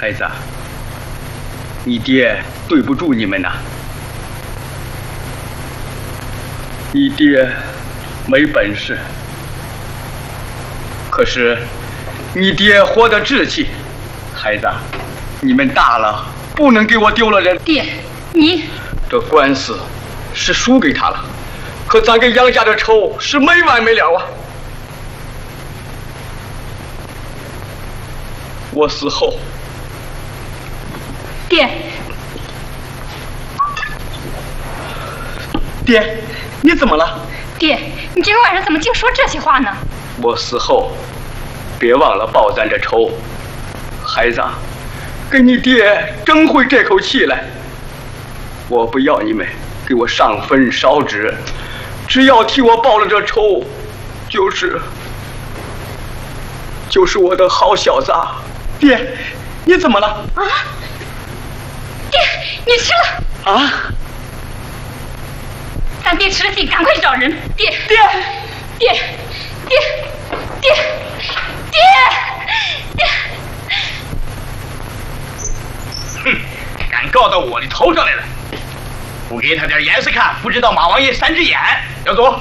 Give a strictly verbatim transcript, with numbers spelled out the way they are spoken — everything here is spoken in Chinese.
孩子，你爹对不住你们呐。你爹没本事，可是你爹活得志气。孩子，你们大了，不能给我丢了人。 爹，你这官司是输给他了，可咱跟杨家的仇是没完没了啊。我死后， 爹， 爹，你怎么了？ 爹，你今天晚上怎么净说这些话呢？ 我死后，别忘了报咱这仇。孩子，跟你爹争回这口气来。我不要你们给我上坟烧纸，只要替我报了这仇，就是就是我的好小子啊！爹，你怎么了？ 啊！爹，你吃了啊！ 咱爹吃了信，赶快去找人。爹， 爹， 爹，爹，爹，爹，爹！ 哼，敢告到我的头上来了！不给他点颜色看，不知道马王爷三只眼。要走。